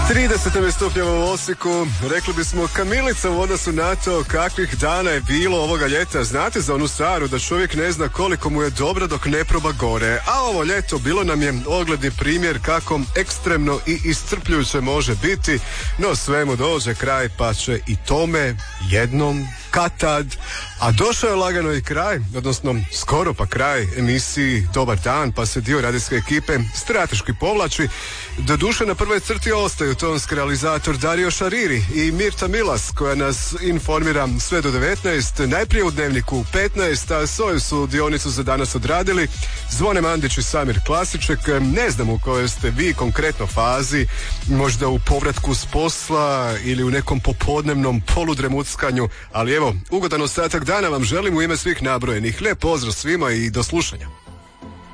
30 stupnjeva u Osijeku, rekli bismo kamilica u odnosu na to kakvih dana je bilo ovoga ljeta. Znate za onu staru da čovjek ne zna koliko mu je dobro dok ne proba gore. A ovo ljeto bilo nam je ogledni primjer kako ekstremno i iscrpljujuće može biti, no svemu dođe kraj pa će i tome jednom kad-tad. A došao je lagano i kraj, odnosno skoro pa kraj emisiji Dobar dan, pa se dio radijske ekipe strateški povlači. Doduše na prvoj crti ostaju tonski realizator Dario Šariri i Mirta Milas koja nas informira sve do 19, najprije u Dnevniku u 15, a svoju su dionicu za danas odradili Zvone Mandić i Samir Klasiček. Ne znam u kojoj ste vi konkretno fazi, možda u povratku s posla ili u nekom popodnevnom poludremuckanju, ali evo, ugodan ostatak dana vam želim u ime svih nabrojenih. Lijep pozdrav svima i do slušanja.